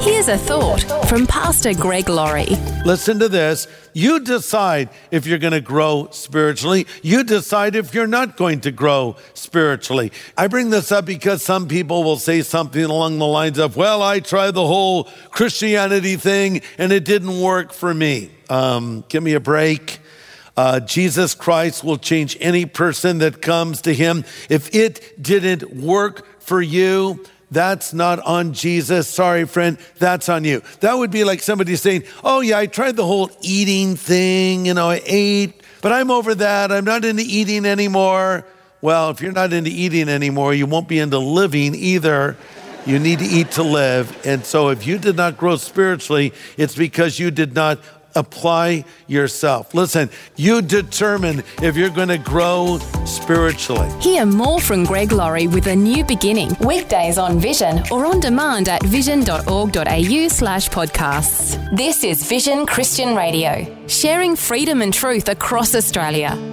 Here's a thought from Pastor Greg Laurie. Listen to this. You decide if you're going to grow spiritually. You decide if you're not going to grow spiritually. I bring this up because some people will say something along the lines of, well, I tried the whole Christianity thing and it didn't work for me. Give me a break. Jesus Christ will change any person that comes to him. If it didn't work for you, that's not on Jesus. Sorry, friend, that's on you. That would be like somebody saying, oh yeah, I tried the whole eating thing. I ate, but I'm over that. I'm not into eating anymore. Well, if you're not into eating anymore, you won't be into living either. You need to eat to live. And so if you did not grow spiritually, it's because you did not apply yourself. Listen, you determine if you're going to grow spiritually. Hear more from Greg Laurie with A New Beginning, weekdays on Vision or on demand at vision.org.au/podcasts. This is Vision Christian Radio, sharing freedom and truth across Australia.